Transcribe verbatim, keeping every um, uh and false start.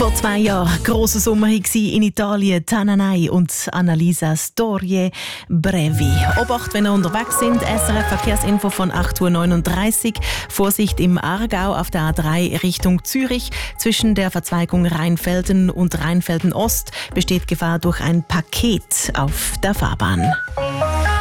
Vor zwei Jahren grosser Sommer in Italien, Tananai und Annalisa Storie Brevi. Obacht, wenn ihr unterwegs sind, S R F Verkehrsinfo von acht Uhr neununddreißig. Vorsicht im Aargau auf der A drei Richtung Zürich. Zwischen der Verzweigung Rheinfelden und Rheinfelden Ost besteht Gefahr durch ein Paket auf der Fahrbahn.